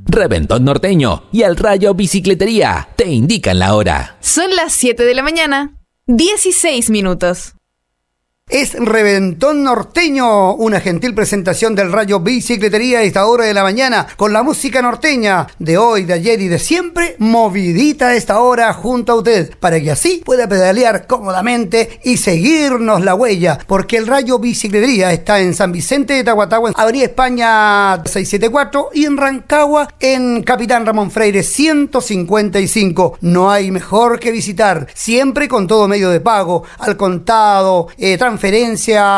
Reventón Norteño y El Rayo Bicicletería te indican la hora. Son las 7 de la mañana, 16 minutos. Es Reventón Norteño, una gentil presentación del Rayo Bicicletería a esta hora de la mañana, con la música norteña de hoy, de ayer y de siempre, movidita a esta hora junto a usted, para que así pueda pedalear cómodamente y seguirnos la huella, porque el Rayo Bicicletería está en San Vicente de Tahuatahua, en Avenida España 674, y en Rancagua, en Capitán Ramón Freire 155. No hay mejor que visitar, siempre con todo medio de pago, al contado, transferencia